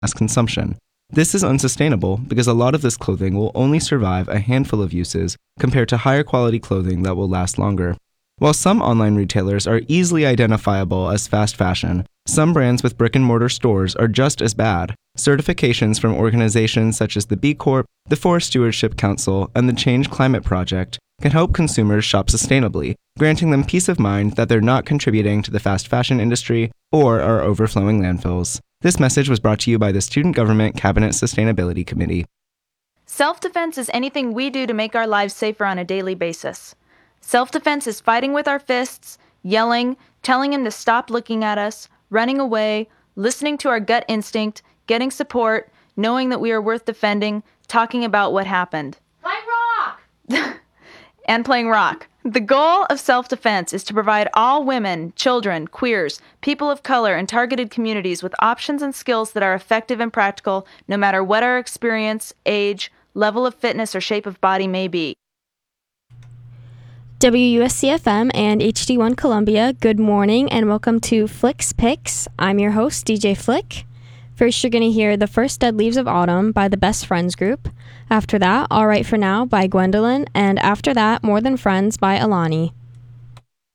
mass consumption. This is unsustainable because a lot of this clothing will only survive a handful of uses compared to higher quality clothing that will last longer. While some online retailers are easily identifiable as fast fashion, some brands with brick-and-mortar stores are just as bad. Certifications from organizations such as the B Corp, the Forest Stewardship Council, and the Change Climate Project can help consumers shop sustainably, granting them peace of mind that they're not contributing to the fast fashion industry or our overflowing landfills. This message was brought to you by the Student Government Cabinet Sustainability Committee. Self-defense is anything we do to make our lives safer on a daily basis. Self-defense is fighting with our fists, yelling, telling him to stop looking at us, running away, listening to our gut instinct, getting support, knowing that we are worth defending, talking about what happened. Play rock! And playing rock. The goal of self-defense is to provide all women, children, queers, people of color, and targeted communities with options and skills that are effective and practical no matter what our experience, age, level of fitness, or shape of body may be. WUSC-FM and HD1 Columbia, good morning and welcome to Flicks Picks. I'm your host, DJ Flick. First, you're going to hear The First Dead Leaves of Autumn by the Best Friends Group. After that, All Right For Now by Gwendolyn. And after that, More Than Friends by Alani.